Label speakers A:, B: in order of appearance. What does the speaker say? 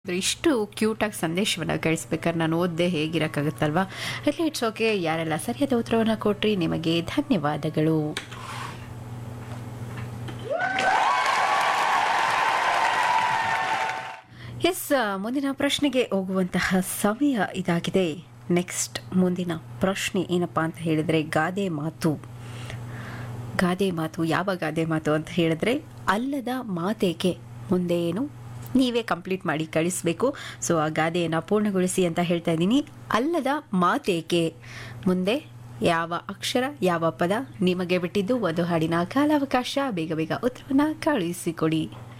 A: ಇಷ್ಟು ಕ್ಯೂಟಾಗಿ ಸಂದೇಶವನ್ನು ಕಳಿಸ್ಬೇಕಾದ್ರೆ ನಾನು ಓದ್ದೆ ಹೇಗಿರೋಕ್ಕಾಗುತ್ತಲ್ವಾ. ಅಲ್ಲಿ ಇಟ್ಸ್ ಓಕೆ. ಯಾರೆಲ್ಲ ಸರಿಯಾದ ಉತ್ತರವನ್ನು ಕೊಟ್ರಿ ನಿಮಗೆ ಧನ್ಯವಾದಗಳು. ಎಸ್, ಮುಂದಿನ ಪ್ರಶ್ನೆಗೆ ಹೋಗುವಂತಹ ಸಮಯ ಇದಾಗಿದೆ. ನೆಕ್ಸ್ಟ್ ಮುಂದಿನ ಪ್ರಶ್ನೆ ಏನಪ್ಪಾ ಅಂತ ಹೇಳಿದ್ರೆ ಗಾದೆ ಮಾತು. ಯಾವ ಗಾದೆ ಮಾತು ಅಂತ ಹೇಳಿದ್ರೆ ಅಲ್ಲದ ಮಾತೇಕೆ ಮುಂದೆ ಏನು ನೀವೇ ಕಂಪ್ಲೀಟ್ ಮಾಡಿ ಕಳಿಸ್ಬೇಕು. ಸೊ ಆ ಗಾದೆಯನ್ನು ಪೂರ್ಣಗೊಳಿಸಿ ಅಂತ ಹೇಳ್ತಾ ಇದ್ದೀನಿ. ಅಲ್ಲದ ಮಾತೇಕೆ ಮುಂದೆ ಯಾವ ಅಕ್ಷರ ಯಾವ ಪದ ನಿಮಗೆ ಬಿಟ್ಟಿದ್ದು ಒಂದು ಹಾಡಿನ ಕಾಲಾವಕಾಶ. ಬೇಗ ಬೇಗ ಉತ್ತರವನ್ನು ಕಳುಹಿಸಿಕೊಡಿ.